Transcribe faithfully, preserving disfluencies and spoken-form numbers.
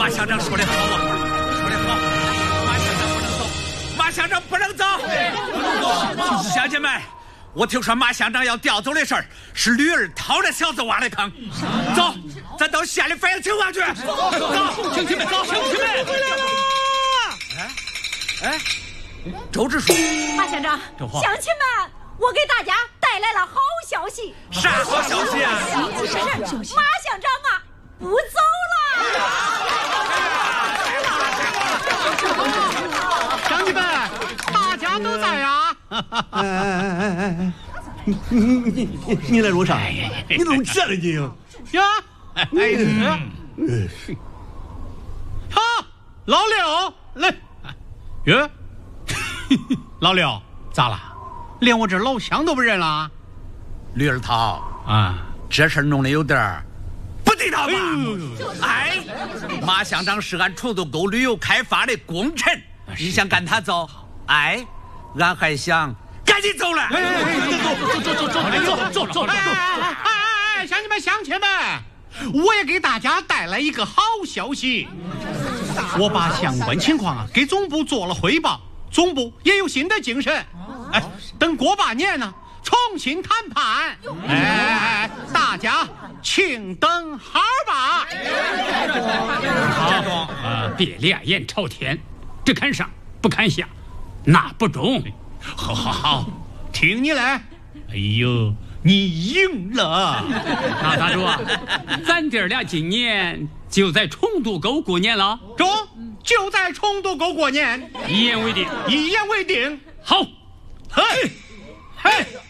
马乡长说的好啊，说的好，马乡长不能走，马乡长不能走，不能走。乡亲们，我听说马乡长要调走的事儿是吕二涛这小子挖的坑。走，咱到县里反映情况去。走，乡亲们，走，乡亲们，回来了。哎，哎，周支书， 马乡长，乡亲们，我给大家带来了好消息。 啥好消息啊？ 是马乡长啊，不走了。 乡亲们，大家都在啊！ 哎哎哎哎哎！你你你你你来做啥？你怎么这了你？ 呀，哎呀，好，老刘来。哟，老刘咋了？连我这老乡都不认了？ 吕二涛啊， 这事儿弄得有点不地道吧？哎，马乡长是俺崇东沟旅游开发的功臣，你想赶他走？哎，俺还想赶紧走了。 哎哎哎，走走走走走走走走！哎哎哎哎，乡亲们乡亲们，我也给大家带来一个好消息，我把相关情况啊给总部做了汇报，总部也有新的精神。哎，等过把年呢，重新谈判。哎，大家请等好吧。 好啊，别烈焰朝天，只看上不看下，那不中。 好好好，听你来。哎呦，你赢了！ 那大主啊，咱弟儿俩今年就在崇都沟过年了。 中，就在崇都沟过年。 一言为定， 一言为定。 好， 嘿，嘿。